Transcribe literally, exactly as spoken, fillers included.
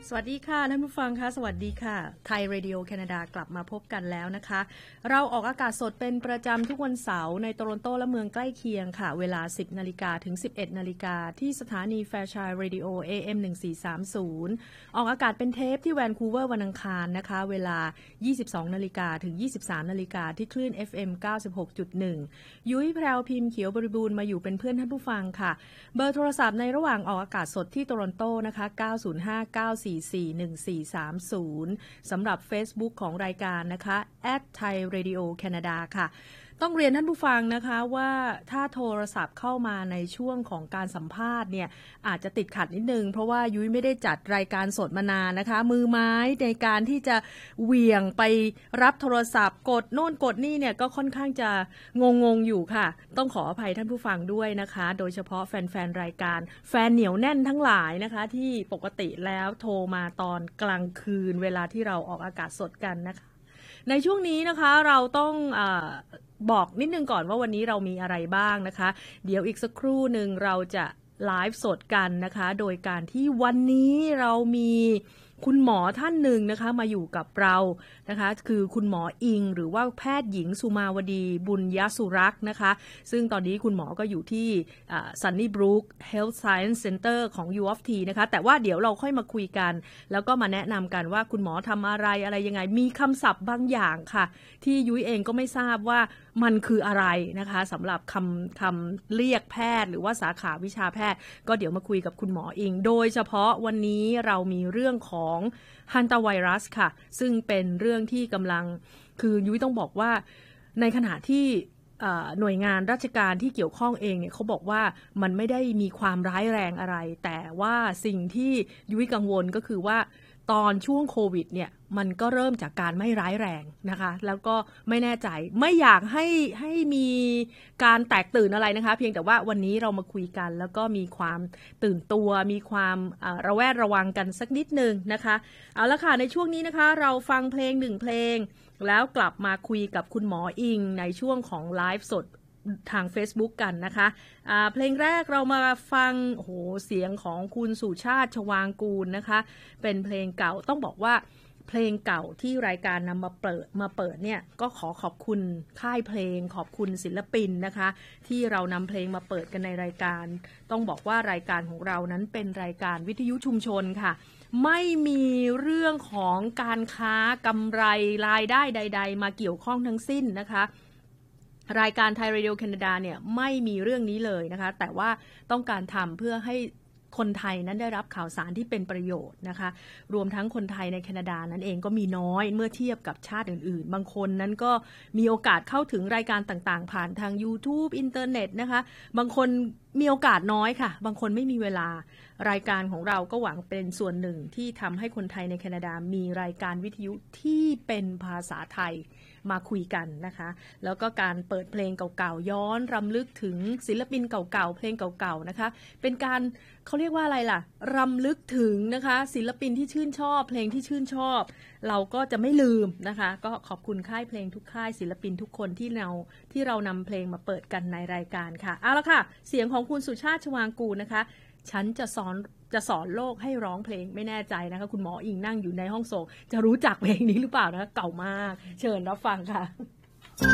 สวัสดีค่ะท่านผู้ฟังคะสวัสดีค่ะไทยเรดิโอแคนาดากลับมาพบกันแล้วนะคะเราออกอากาศสดเป็นประจำทุกวันเสาร์ในโตรอนโตและเมืองใกล้เคียงค่ะเวลา สิบนาฬิกาถึง สิบเอ็ดนาฬิกาที่สถานี Fairchild Radio เอ เอ็ม หนึ่งสี่สามศูนย์ออกอากาศเป็นเทปที่แวนคูเวอร์วันอังคารนะคะเวลา ยี่สิบสองนาฬิกาถึง ยี่สิบสามนาฬิกาที่คลื่น เอฟ เอ็ม เก้าสิบหกจุดหนึ่ง ยุ้ยแพรวพิมพ์เขียวบริบูรณ์มาอยู่เป็นเพื่อนท่านผู้ฟังค่ะเบอร์โทรศัพท์ในระหว่างออกอากาศสดที่โตรอนโตนะคะเก้า ศูนย์ ห้า เก้า สี่ สี่ หนึ่ง สี่ สาม ศูนย์สำหรับ Facebook ของรายการนะคะ แอท ไทยเรดิโอแคนาดา ค่ะต้องเรียนท่านผู้ฟังนะคะว่าถ้าโทรศัพท์เข้ามาในช่วงของการสัมภาษณ์เนี่ยอาจจะติดขัดนิดนึงเพราะว่ายุ้ยไม่ได้จัดรายการสดมานานนะคะมือไม้ในการที่จะเหวี่ยงไปรับโทรศัพท์กดโน่นกดนี่เนี่ยก็ค่อนข้างจะงงๆอยู่ค่ะต้องขออภัยท่านผู้ฟังด้วยนะคะโดยเฉพาะแฟนๆรายการแฟนเหนียวแน่นทั้งหลายนะคะที่ปกติแล้วโทรมาตอนกลางคืนเวลาที่เราออกอากาศสดกันนะคะในช่วงนี้นะคะเราต้องเอ่อบอกนิดนึงก่อนว่าวันนี้เรามีอะไรบ้างนะคะเดี๋ยวอีกสักครู่หนึ่งเราจะไลฟ์สดกันนะคะโดยการที่วันนี้เรามีคุณหมอท่านหนึ่งนะคะมาอยู่กับเรานะคะคือคุณหมออิงหรือว่าแพทย์หญิงสุมาวดีบุญยสุรักษ์นะคะซึ่งตอนนี้คุณหมอก็อยู่ที่ซันนี่บรูค Health Science Center ของ ยู ออฟ ที นะคะแต่ว่าเดี๋ยวเราค่อยมาคุยกันแล้วก็มาแนะนำกันว่าคุณหมอทำอะไรอะไรยังไงมีคำศัพท์บางอย่างค่ะที่ยุ้ยเองก็ไม่ทราบว่ามันคืออะไรนะคะสำหรับคำคำเรียกแพทย์หรือว่าสาขาวิชาแพทย์ก็เดี๋ยวมาคุยกับคุณหมออิงโดยเฉพาะวันนี้เรามีเรื่องของฮันตาไวรัสค่ะซึ่งเป็นเรื่องที่กำลังคือยุ้ยต้องบอกว่าในขณะที่หน่วยงานราชการที่เกี่ยวข้องเองเนี่ยเขาบอกว่ามันไม่ได้มีความร้ายแรงอะไรแต่ว่าสิ่งที่ยุ้ยกังวลก็คือว่าตอนช่วงโควิดเนี่ยมันก็เริ่มจากการไม่ร้ายแรงนะคะแล้วก็ไม่แน่ใจไม่อยากให้ให้มีการแตกตื่นอะไรนะคะเพียงแต่ว่าวันนี้เรามาคุยกันแล้วก็มีความตื่นตัวมีความระแวดระวังกันสักนิดนึงนะคะเอาละค่ะในช่วงนี้นะคะเราฟังเพลงหนึ่งเพลงแล้วกลับมาคุยกับคุณหมออิงในช่วงของไลฟ์สดทาง Facebook กันนะคะอ่าเพลงแรกเรามาฟังโอ้โหเสียงของคุณสุชาติชวางกูลนะคะเป็นเพลงเก่าต้องบอกว่าเพลงเก่าที่รายการนำมาเปิดมาเปิดเนี่ยก็ขอขอบคุณค่ายเพลงขอบคุณศิลปินนะคะที่เรานำเพลงมาเปิดกันในรายการต้องบอกว่ารายการของเรานั้นเป็นรายการวิทยุชุมชนค่ะไม่มีเรื่องของการค้ากำไรรายได้ใดๆมาเกี่ยวข้องทั้งสิ้นนะคะรายการไทยเรดิโอแคนาดาเนี่ยไม่มีเรื่องนี้เลยนะคะแต่ว่าต้องการทำเพื่อให้คนไทยนั้นได้รับข่าวสารที่เป็นประโยชน์นะคะรวมทั้งคนไทยในแคนาดานั้นเองก็มีน้อยเมื่อเทียบกับชาติอื่นๆบางคนนั้นก็มีโอกาสเข้าถึงรายการต่างๆผ่านทาง YouTube อินเทอร์เน็ตนะคะบางคนมีโอกาสน้อยค่ะบางคนไม่มีเวลารายการของเราก็หวังเป็นส่วนหนึ่งที่ทำให้คนไทยในแคนาดามีรายการวิทยุที่เป็นภาษาไทยมาคุยกันนะคะแล้วก็การเปิดเพลงเก่าๆย้อนรำลึกถึงศิลปินเก่าๆเพลงเก่าๆนะคะเป็นการเขาเรียกว่าอะไรล่ะรำลึกถึงนะคะศิลปินที่ชื่นชอบเพลงที่ชื่นชอบเราก็จะไม่ลืมนะคะก็ขอบคุณค่ายเพลงทุกค่ายศิลปินทุกคนที่เราที่เรานำเพลงมาเปิดกันในรายการค่ะเอาละค่ะเสียงของคุณสุชาติชวางกูลนะคะฉันจะสอนจะสอนโลกให้ร้องเพลงไม่แน่ใจนะคะคุณหมออิงนั่งอยู่ในห้องส่งจะรู้จักเพลงนี้หรือเปล่านะเก่ามากเชิญรับฟังค่ะ